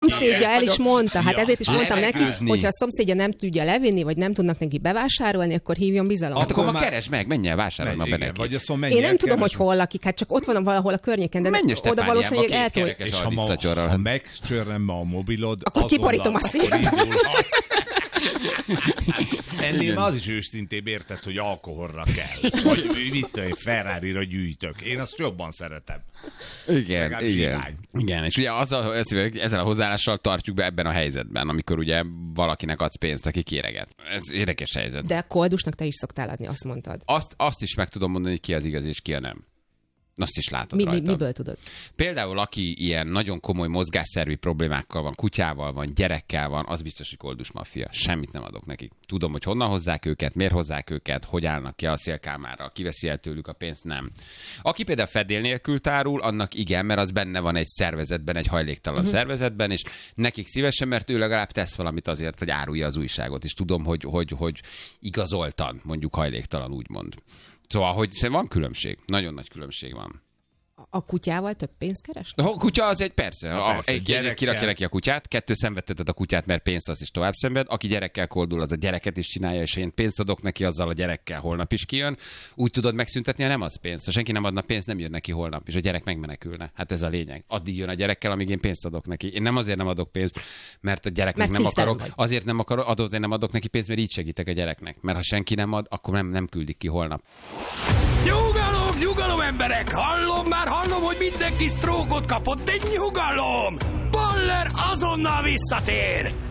szomszédja el is mondta, hát ezért is mondtam neki, hogyha a szomszédja nem tudja levinni, vagy nem tudnak neki bevásárolni, akkor hívjon bizalommal. Hát akkor ma keresd meg, menj el, vásárolj ma be neki. Én nem tudom, hogy hol lakik, hát csak ott van valahol a környéken, de oda valószínűleg eltolja. És ha megcsörrem a mobilod, akkor kiparítom a szívet. Ennél az is őszintébb, érted, hogy alkoholra kell. Vagy egy Ferrari-ra gyűjtök. Én azt jobban szeretem. Igen. És ugye ezzel a hozzáállással tartjuk be ebben a helyzetben, amikor ugye valakinek adsz pénzt, aki kéreget. Ez érdekes helyzet. De koldusnak te is szoktál adni, azt mondtad. Azt is meg tudom mondani, hogy ki az igaz és ki a nem. Azt is látod rajta. Miből tudod? Például, aki ilyen nagyon komoly mozgásszervi problémákkal van, kutyával van, gyerekkel van, az biztos, hogy koldus maffia. Semmit nem adok nekik. Tudom, hogy honnan hozzák őket, miért hozzák őket, hogy állnak ki a szélkámára, kiveszi el tőlük a pénzt, nem. Aki például fedél nélkül tárul, annak igen, mert az benne van egy szervezetben, egy hajléktalan szervezetben, és nekik szívesen, mert ő legalább tesz valamit azért, hogy árulja az újságot, és tudom, hogy igazoltan, mondjuk hajléktalan, úgymond. Szóval, hogy van különbség. Nagyon nagy különbség van. A kutyával több pénzt keres? A kutya az egy persze. Persze kirakja neki a kutyát, 2 szenvedteted a kutyát, mert pénzt az is tovább szenved. Aki gyerekkel koldul, az a gyereket is csinálja, és ha én pénzt adok neki, azzal a gyerekkel holnap is kijön. Úgy tudod megszüntetni, ha nem az pénzt. Ha senki nem adna pénzt, nem jön neki holnap, és a gyerek megmenekülne. Hát ez a lényeg. Addig jön a gyerekkel, amíg én pénzt adok neki. Én nem azért nem adok pénzt, mert a gyereknek nem akarok. Azért nem akarok, azért nem adok neki pénzt, mert így segítek a gyereknek. Mert ha senki nem ad, akkor nem küldik ki holnap. Nyugalom, emberek! Hallom, hogy mindenki sztrókot kapott, de nyugalom! Baller azonnal visszatér!